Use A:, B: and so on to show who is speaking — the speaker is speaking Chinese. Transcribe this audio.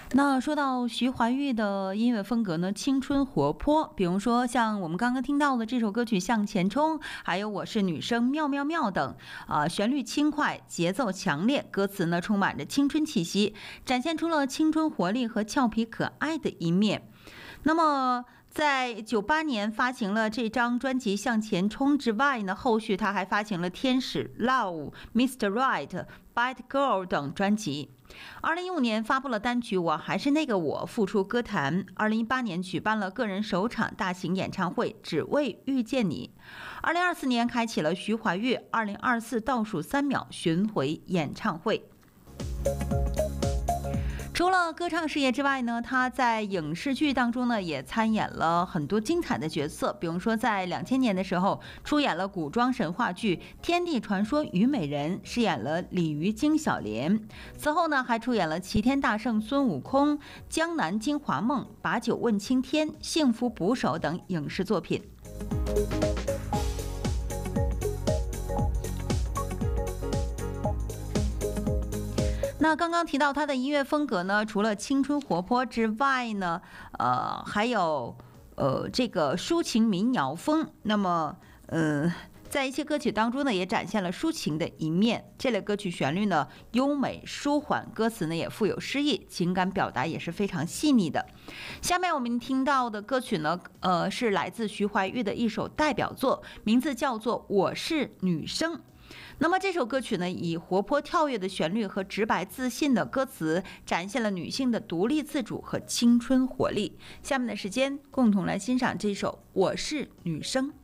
A: 那说到徐怀钰的音乐风格呢，青春活泼，比如说像我们刚刚听到的这首歌曲《向前冲》，还有《我是女生》妙妙妙等，旋律轻快，节奏强烈，歌词呢充满着青春气息，展现出了青春活力和俏皮可爱的一面。那么在98年发行了这张专辑《向前冲》之外呢，后续他还发行了《天使》、《Love》、《Mr. Right》、《Bad Girl》等专辑。2015年发布了单曲《我还是那个我》，复出歌坛。2018年举办了个人首场大型演唱会《只为遇见你》。2024年开启了徐怀钰2024倒数3秒巡回演唱会。除了歌唱事业之外呢，他在影视剧当中呢也参演了很多精彩的角色，比如说在2000年的时候出演了古装神话剧《天地传说虞美人》，饰演了鲤鱼精小莲。此后呢还出演了《齐天大圣孙悟空》、《江南金华梦》、《把酒问青天》、《幸福捕手》等影视作品。那刚刚提到他的音乐风格呢，除了青春活泼之外呢，还有这个抒情民谣风。那么在一些歌曲当中呢，也展现了抒情的一面。这类歌曲旋律呢优美舒缓，歌词呢也富有诗意，情感表达也是非常细腻的。下面我们听到的歌曲呢，是来自徐怀钰的一首代表作，名字叫做《我是女生》。那么这首歌曲呢，以活泼跳跃的旋律和直白自信的歌词，展现了女性的独立自主和青春活力。下面的时间，共同来欣赏这首《我是女生》。